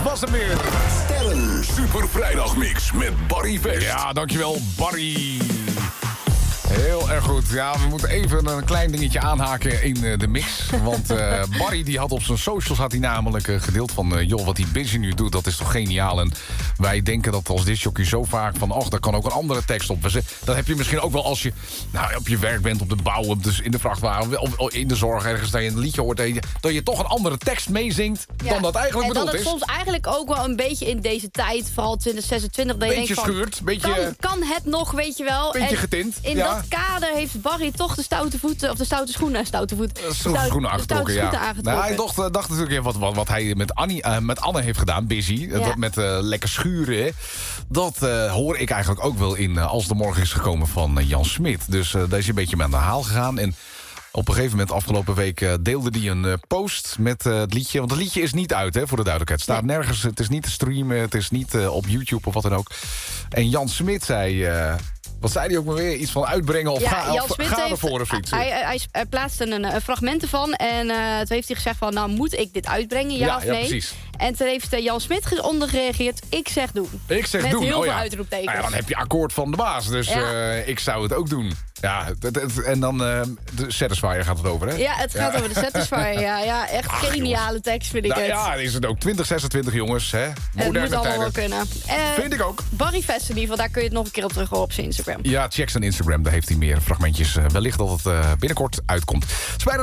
was hem weer. Sterren Super Vrijdagmix met Barry Vest. Ja, dankjewel Barry. Heel erg goed. Ja, we moeten even een klein dingetje aanhaken in de mix. Want Barry die had op zijn socials had hij namelijk gedeeld van... joh, wat die Busy nu doet, dat is toch geniaal. En wij denken dat als discjockey zo vaak van... daar kan ook een andere tekst op. Dat heb je misschien ook wel als je op je werk bent, op de bouw... dus in de vrachtwagen, of in de zorg ergens... dat je een liedje hoort dat je toch een andere tekst meezingt... dan dat eigenlijk bedoeld is. En dat het soms eigenlijk ook wel een beetje in deze tijd... vooral 2026, dat je denkt van... schuurt, beetje... Kan het nog, weet je wel. Beetje getint, in dat kader heeft Barry toch de stoute voeten... of de stoute schoenen, schoenen aangetrokken, ja. Nou, hij dacht natuurlijk wat hij met Anne heeft gedaan, Busy. Ja. Dat met lekker schuren. Dat hoor ik eigenlijk ook wel in Als de Morgen is gekomen van Jan Smit. Dus daar is hij een beetje mee aan de haal gegaan. En op een gegeven moment, afgelopen week, deelde hij een post met het liedje. Want het liedje is niet uit, voor de duidelijkheid. Het staat nergens, het is niet te streamen, het is niet op YouTube of wat dan ook. En Jan Smit zei... wat zei hij ook maar weer? Iets van uitbrengen of ga ervoor of iets? Hij plaatste een fragment ervan. En toen heeft hij gezegd van... nou, moet ik dit uitbrengen, ja of nee? Ja, precies. En toen heeft Jan Smit onder gereageerd... ik zeg doen. Ik zeg met doen, heel veel uitroeptekens. Nou ja, dan heb je akkoord van de baas. Dus ik zou het ook doen. Ja, en dan de Satisfyer gaat het over, hè? Ja, het gaat over de Satisfyer. Ja, echt geniale tekst vind ik het. Ja, is het ook 2026, jongens. Hè? Moderne het moet allemaal wel kunnen. Vind ik ook. Barry Vest in ieder geval, daar kun je het nog een keer op terug horen op zijn Instagram. Ja, check zijn Instagram, daar heeft hij meer fragmentjes. Wellicht dat het binnenkort uitkomt.